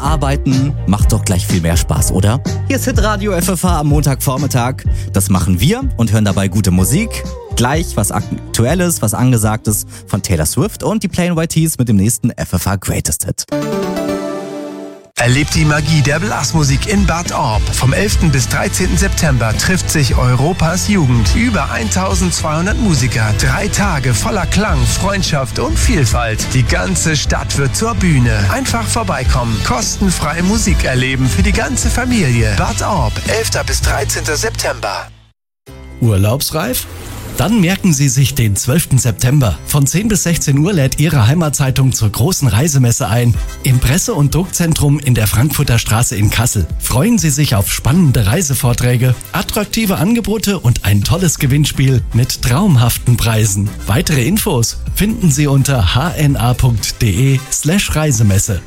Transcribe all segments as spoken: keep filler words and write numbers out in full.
Arbeiten macht doch gleich viel mehr Spaß, oder? Hier ist Hitradio F F H am Montagvormittag. Das machen wir und hören dabei gute Musik. Gleich was Aktuelles, was Angesagtes von Taylor Swift und die Plain White T's mit dem nächsten F F H Greatest Hit. Erlebt die Magie der Blasmusik in Bad Orb. Vom elften bis dreizehnten September trifft sich Europas Jugend. Über eintausendzweihundert Musiker. Drei Tage voller Klang, Freundschaft und Vielfalt. Die ganze Stadt wird zur Bühne. Einfach vorbeikommen. Kostenfrei Musik erleben für die ganze Familie. Bad Orb, elften bis dreizehnten September. Urlaubsreif? Dann merken Sie sich den zwölften September. Von zehn bis sechzehn Uhr lädt Ihre Heimatzeitung zur großen Reisemesse ein. Im Presse- und Druckzentrum in der Frankfurter Straße in Kassel. Freuen Sie sich auf spannende Reisevorträge, attraktive Angebote und ein tolles Gewinnspiel mit traumhaften Preisen. Weitere Infos finden Sie unter h n a punkt d e slash Reisemesse.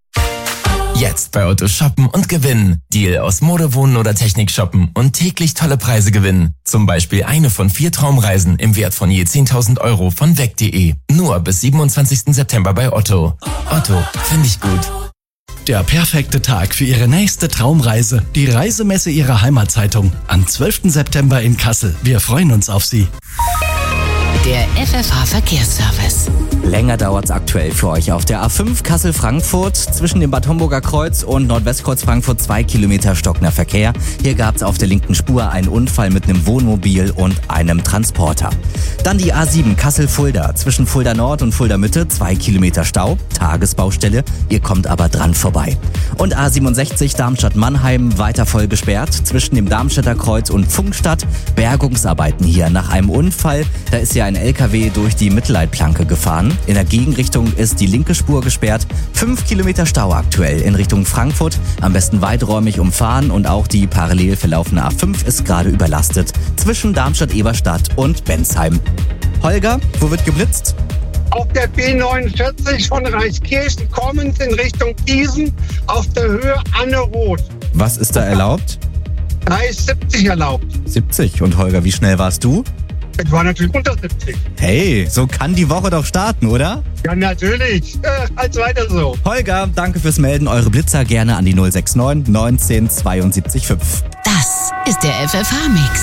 Jetzt bei Otto shoppen und gewinnen. Deal aus Mode, Wohnen oder Technik shoppen und täglich tolle Preise gewinnen. Zum Beispiel eine von vier Traumreisen im Wert von je zehntausend Euro von weg punkt de. Nur bis siebenundzwanzigsten September bei Otto. Otto, finde ich gut. Der perfekte Tag für Ihre nächste Traumreise. Die Reisemesse Ihrer Heimatzeitung. Am zwölften September in Kassel. Wir freuen uns auf Sie. Der F F H Verkehrsservice. Länger dauert's aktuell für euch auf der A fünf Kassel-Frankfurt zwischen dem Bad Homburger Kreuz und Nordwestkreuz Frankfurt zwei Kilometer stockender Verkehr. Hier gab's auf der linken Spur einen Unfall mit einem Wohnmobil und einem Transporter. Dann die A sieben Kassel-Fulda zwischen Fulda Nord und Fulda Mitte zwei Kilometer Stau, Tagesbaustelle, ihr kommt aber dran vorbei. Und A siebenundsechzig Darmstadt-Mannheim weiter voll gesperrt zwischen dem Darmstädter Kreuz und Pfungstadt. Bergungsarbeiten hier nach einem Unfall, da ist ja ein L K W durch die Mittelleitplanke gefahren. In der Gegenrichtung ist die linke Spur gesperrt. Fünf Kilometer Stau aktuell in Richtung Frankfurt. Am besten weiträumig umfahren und auch die parallel verlaufende A fünf ist gerade überlastet zwischen Darmstadt-Eberstadt und Bensheim. Holger, wo wird geblitzt? Auf der B neunundvierzig von Reiskirchen kommend in Richtung Gießen auf der Höhe Anne-Roth. Was ist da erlaubt? Da ist siebzig erlaubt. siebzig. Und Holger, wie schnell warst du? Ich war natürlich unter siebzig. Hey, so kann die Woche doch starten, oder? Ja, natürlich. Äh, als weiter so. Holger, danke fürs Melden. Eure Blitzer gerne an die null sechs neun neunzehn zweiundsiebzig fünf. Das ist der F F H-Mix.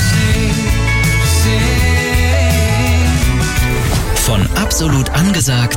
Von Absolut angesagt